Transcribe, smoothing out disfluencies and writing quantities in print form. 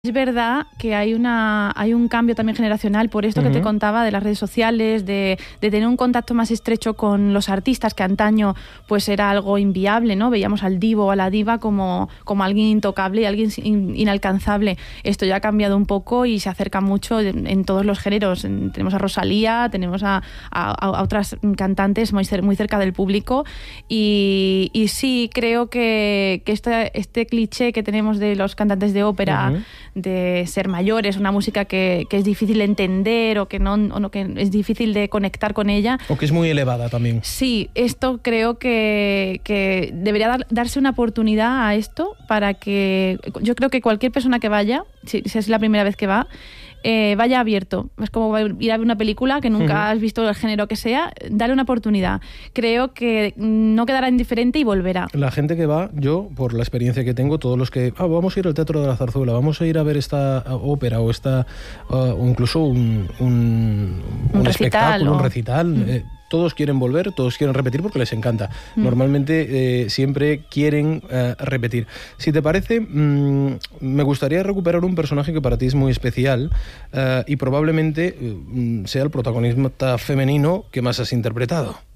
Es verdad que hay un cambio también generacional por esto que te contaba de las redes sociales, de tener un contacto más estrecho con los artistas, que antaño pues era algo inviable, ¿no? Veíamos al divo o a la diva como alguien intocable y alguien inalcanzable. Esto ya ha cambiado un poco y se acerca mucho en todos los géneros. Tenemos a Rosalía, tenemos a otras cantantes muy cerca del público y sí, creo que este cliché que tenemos de los cantantes de ópera, de ser mayores, una música que es difícil de entender o que es difícil de conectar con ella. O que es muy elevada también. Sí, esto creo que debería darse una oportunidad a esto para que... Yo creo que cualquier persona que vaya, si es la primera vez que va, vaya abierto. Es como ir a ver una película que nunca has visto el género que sea, dale una oportunidad. Creo que no quedará indiferente y volverá. La gente que va, yo, por la experiencia que tengo, todos los que vamos a ir al Teatro de la Zarzuela, vamos a ir a ver esta ópera o o incluso un espectáculo, un recital, todos quieren volver, todos quieren repetir porque les encanta. Normalmente siempre quieren repetir. Si te parece, me gustaría recuperar un personaje que para ti es muy especial y probablemente sea el protagonista femenino que más has interpretado.